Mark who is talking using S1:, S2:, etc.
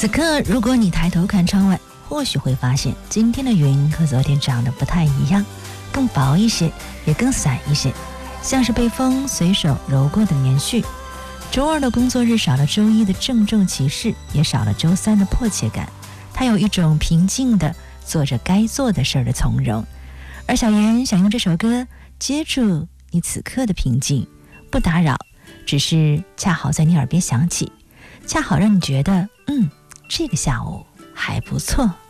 S1: 此刻如果你抬头看窗外，或许会发现今天的云和昨天长得不太一样，更薄一些，也更散一些，像是被风随手揉过的棉絮。周二的工作日少了周一的郑重其事，也少了周三的迫切感，它有一种平静的做着该做的事儿的从容。而小妍想用这首歌接住你此刻的平静，不打扰，只是恰好在你耳边响起，恰好让你觉得这个下午还不错。